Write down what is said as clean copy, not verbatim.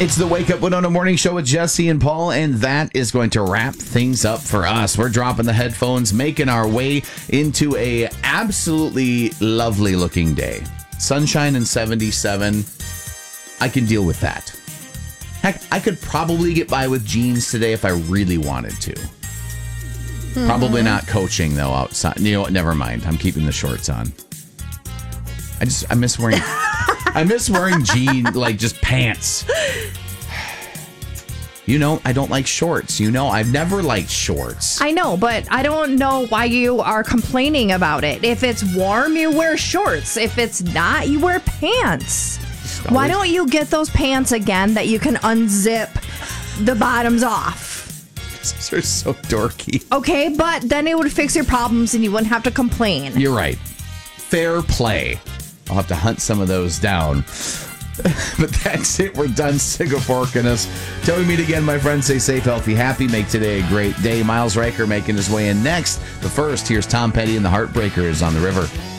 It's the Wake Up Winona Morning Show with Jesse and Paul, and that is going to wrap things up for us. We're dropping the headphones, making our way into a absolutely lovely looking day. Sunshine and 77. I can deal with that. Heck, I could probably get by with jeans today if I really wanted to. Probably not coaching though outside. You know what? Never mind. I'm keeping the shorts on. I miss wearing I miss wearing jeans, like just pants. You know, I don't like shorts. You know, I've never liked shorts. I know, but I don't know why you are complaining about it. If it's warm, you wear shorts. If it's not, you wear pants. Why don't you get those pants again that you can unzip the bottoms off? These are so dorky. Okay, but then it would fix your problems and you wouldn't have to complain. You're right. Fair play. I'll have to hunt some of those down. But that's it. We're done. Sick of forking us. Till we meet again, my friends, stay safe, healthy, happy. Make today a great day. Miles Riker making his way in next. But first, here's Tom Petty and the Heartbreakers on the River.